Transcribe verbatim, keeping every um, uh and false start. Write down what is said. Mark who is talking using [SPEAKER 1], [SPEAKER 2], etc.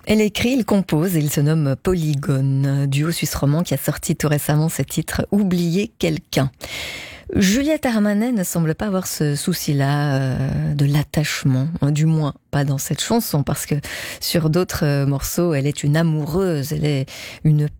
[SPEAKER 1] Elle écrit, il compose et il se nomme Polygone, duo suisse romand qui a sorti tout récemment ce titre « Oublier quelqu'un ». Juliette Armanet ne semble pas avoir ce souci-là euh, de l'attachement, du moins pas dans cette chanson, parce que sur d'autres euh, morceaux, elle est une amoureuse, elle est une